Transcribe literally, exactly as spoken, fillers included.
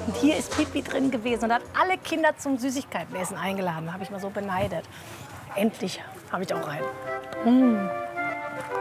Und hier ist Pipi drin gewesen und hat alle Kinder zum Süßigkeitenessen eingeladen. Da habe ich mal so beneidet. Endlich habe ich auch einen. Mm.